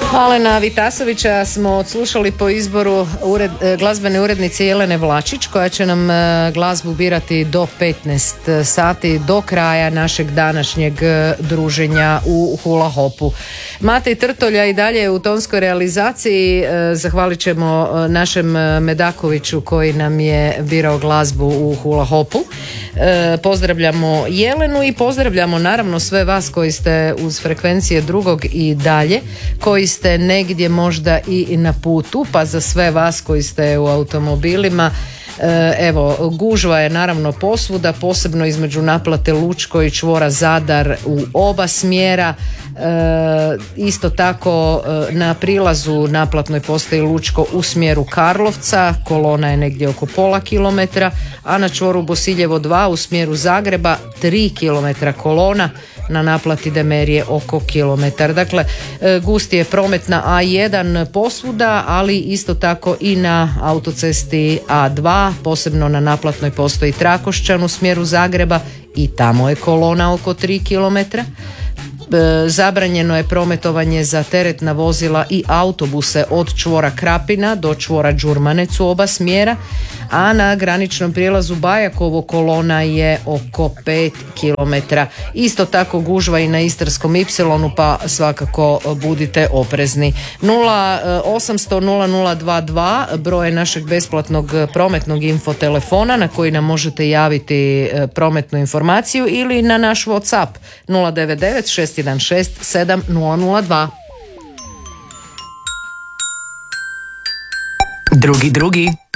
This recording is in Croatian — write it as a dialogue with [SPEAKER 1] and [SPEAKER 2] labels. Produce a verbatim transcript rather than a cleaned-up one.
[SPEAKER 1] Alena Vitasovića smo odslušali po izboru ured, glazbene urednice Jelene Vlačić, koja će nam glazbu birati do petnaest sati, do kraja našeg današnjeg druženja u Hula Hopu. Matej Trtolja i dalje u tonskoj realizaciji. Zahvalit ćemo našem Medakoviću koji nam je birao glazbu u Hula Hopu. Pozdravljamo Jelenu i pozdravljamo naravno sve vas koji ste uz frekvencije drugog i dalje, koji ste negdje možda i na putu, pa za sve vas koji ste u automobilima, evo, gužva je naravno posvuda, posebno između naplate Lučko i čvora Zadar u oba smjera. E, isto tako na prilazu naplatnoj postaji Lučko u smjeru Karlovca kolona je negdje oko pola kilometra, a na čvoru Bosiljevo dva u smjeru Zagreba tri kilometra kolona, na naplati Demerije oko kilometar. Dakle, gusti je promet na A jedan posvuda, ali isto tako i na autocesti A dva, posebno na naplatnoj postoji Trakošćan u smjeru Zagreba i tamo je kolona oko tri kilometra. Zabranjeno je prometovanje za teretna vozila i autobuse od čvora Krapina do čvora Đurmanec u oba smjera, a na graničnom prijelazu Bajakovo kolona je oko pet kilometara. Isto tako gužva i na Istarskom Ipsilonu, pa svakako budite oprezni. nula osamsto nula nula dva dva broj je našeg besplatnog prometnog infotelefona na koji nam možete javiti prometnu informaciju, ili na naš WhatsApp nula devet devet šest jedan šest sedam nula nula dva.
[SPEAKER 2] Drugi drugi